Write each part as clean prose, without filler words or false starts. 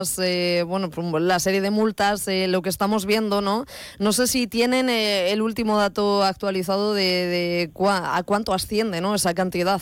bueno, la serie de multas, lo que estamos viendo, ¿no? No sé si tienen el último dato actualizado de a cuánto asciende, ¿no?, esa cantidad.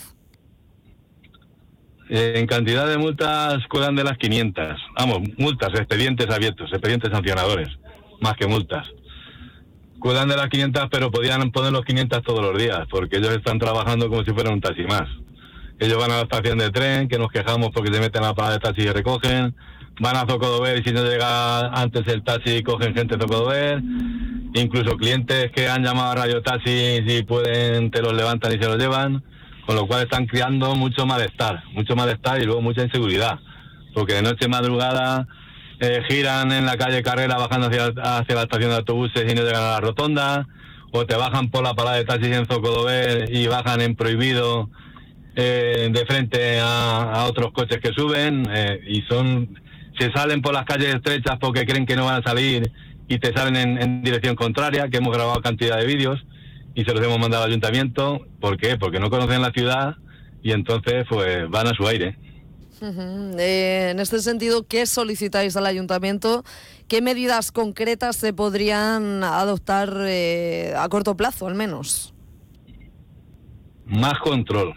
En cantidad de multas cuelan de las 500. Vamos, multas, expedientes abiertos, expedientes sancionadores, más que multas. Cuelan de las 500, pero podían poner los 500 todos los días, porque ellos están trabajando como si fueran un taxi más. Ellos van a la estación de tren, que nos quejamos porque se meten a la parada de taxi y recogen. Van a Zocodover y si no llega antes el taxi, cogen gente de Zocodover. Incluso clientes que han llamado a Radio Taxi, si pueden, te los levantan y se los llevan. Con lo cual están creando mucho malestar y luego mucha inseguridad. Porque de noche madrugada giran en la calle Carrera bajando hacia la estación de autobuses y no llegan a la rotonda. O te bajan por la parada de taxi en Zocodover y bajan en Prohibido de frente a otros coches que suben se salen por las calles estrechas porque creen que no van a salir y te salen en dirección contraria, que hemos grabado cantidad de vídeos y se los hemos mandado al ayuntamiento. ¿Por qué? Porque no conocen la ciudad y entonces pues van a su aire. En este sentido, ¿qué solicitáis al ayuntamiento? ¿Qué medidas concretas se podrían adoptar a corto plazo, al menos? Más control,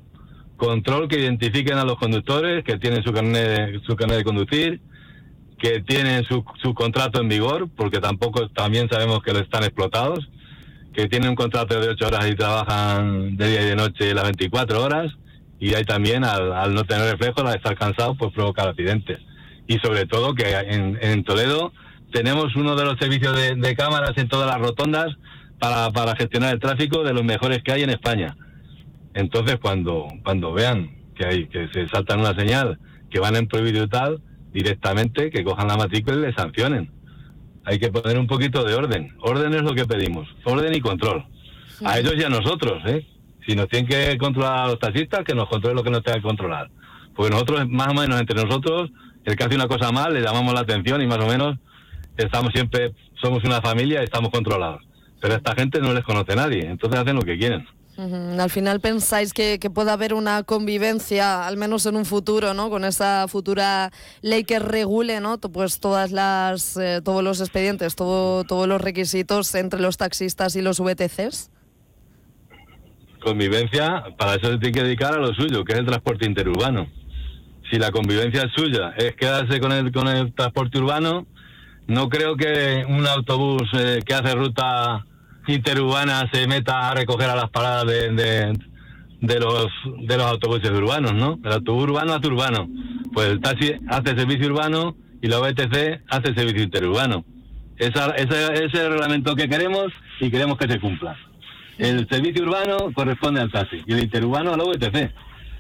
que identifiquen a los conductores, que tienen su carnet de conducir, que tienen su contrato en vigor, porque también sabemos que están explotados, que tienen un contrato de 8 horas y trabajan de día y de noche las 24 horas, y hay también, al no tener reflejos, al estar cansados, pues provocar accidentes. Y sobre todo que en Toledo tenemos uno de los servicios de cámaras en todas las rotondas para gestionar el tráfico, de los mejores que hay en España. Entonces, cuando vean que se saltan una señal, que van en prohibido y tal, directamente que cojan la matrícula y les sancionen. Hay que poner un poquito de orden. Orden es lo que pedimos, orden y control. Sí. A ellos y a nosotros, Si nos tienen que controlar a los taxistas, que nos controlen lo que nos tenga que controlar. Porque nosotros, más o menos entre nosotros, el que hace una cosa mal, le llamamos la atención y más o menos somos una familia y estamos controlados. Pero a esta gente no les conoce nadie, entonces hacen lo que quieren. Al final pensáis que pueda haber una convivencia, al menos en un futuro, ¿no?, con esa futura ley que regule, ¿no?, pues todos los expedientes, todos los requisitos entre los taxistas y los VTCs. Convivencia, para eso se tiene que dedicar a lo suyo, que es el transporte interurbano. Si la convivencia es suya, es quedarse con el transporte urbano, no creo que un autobús que hace ruta interurbana se meta a recoger a las paradas de los autobuses urbanos, ¿no? El autobús urbano hace urbano, pues el taxi hace servicio urbano y la VTC hace servicio interurbano. Ese es el reglamento que queremos y queremos que se cumpla. El servicio urbano corresponde al taxi y el interurbano a la VTC.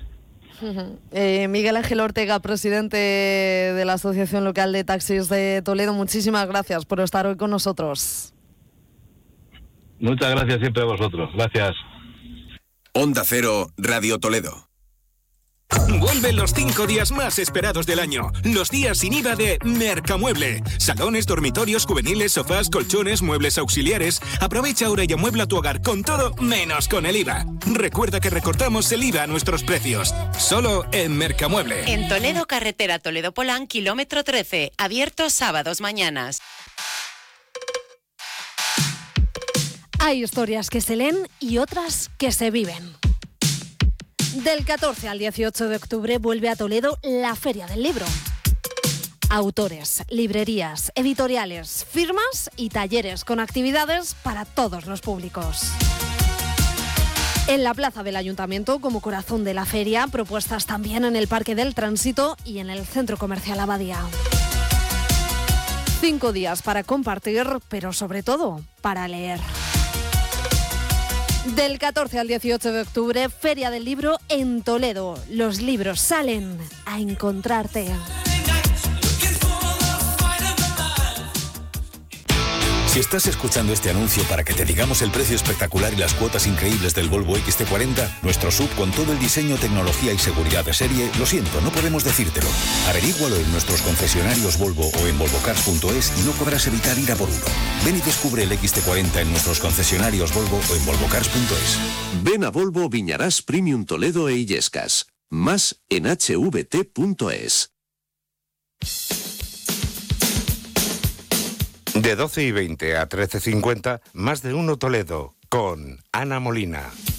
Miguel Ángel Ortega, presidente de la Asociación Local de Taxis de Toledo, muchísimas gracias por estar hoy con nosotros. Muchas gracias siempre a vosotros. Gracias. Onda Cero, Radio Toledo. Vuelven los 5 días más esperados del año. Los días sin IVA de Mercamueble. Salones, dormitorios, juveniles, sofás, colchones, muebles auxiliares. Aprovecha ahora y amuebla tu hogar con todo menos con el IVA. Recuerda que recortamos el IVA a nuestros precios. Solo en Mercamueble. En Toledo, carretera Toledo-Polán, kilómetro 13. Abierto sábados mañanas. Hay historias que se leen y otras que se viven. Del 14 al 18 de octubre vuelve a Toledo la Feria del Libro. Autores, librerías, editoriales, firmas y talleres con actividades para todos los públicos. En la plaza del Ayuntamiento, como corazón de la feria, propuestas también en el Parque del Tránsito y en el Centro Comercial Abadía. 5 días para compartir, pero sobre todo para leer. Del 14 al 18 de octubre, Feria del Libro en Toledo. Los libros salen a encontrarte. Si estás escuchando este anuncio para que te digamos el precio espectacular y las cuotas increíbles del Volvo XC40, nuestro SUV con todo el diseño, tecnología y seguridad de serie, lo siento, no podemos decírtelo. Averígualo en nuestros concesionarios Volvo o en volvocars.es y no podrás evitar ir a por uno. Ven y descubre el XC40 en nuestros concesionarios Volvo o en volvocars.es. Ven a Volvo Viñarás Premium Toledo e Illescas. Más en hvt.es. De 12:20 a 13:50, Más de Uno Toledo, con Ana Molina.